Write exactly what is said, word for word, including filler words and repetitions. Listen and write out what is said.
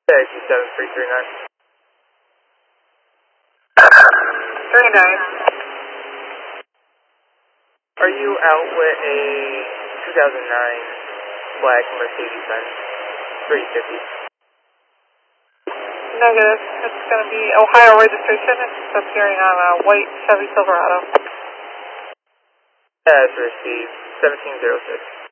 Taxi seven three three nine. three nine. Are you out with a two thousand nine black Mercedes-Benz three fifty? Negative. It's going to be Ohio registration. It's appearing on a white Chevy Silverado. As received, seventeen zero six.